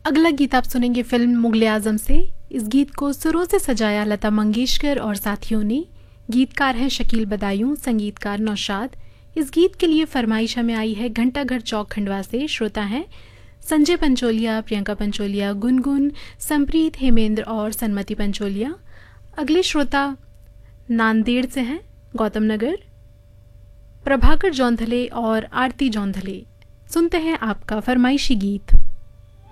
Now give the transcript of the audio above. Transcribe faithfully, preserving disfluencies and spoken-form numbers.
अगला गीत आप सुनेंगे फिल्म मुगले आजम से। इस गीत को सुरों से सजाया लता मंगेशकर और साथियों ने। गीतकार हैं शकील बदायूं, संगीतकार नौशाद। इस गीत के लिए फरमाइश हमें आई है घंटाघर चौक खंडवा से। श्रोता हैं संजय पंचोलिया, प्रियंका पंचोलिया, गुनगुन, संप्रीत, हेमेंद्र और सन्मति पंचोलिया। अगले श्रोता नांदेड़ से हैं, गौतम नगर, प्रभाकर जौंधले और आरती जौंधले। सुनते हैं आपका फरमाइशी गीत।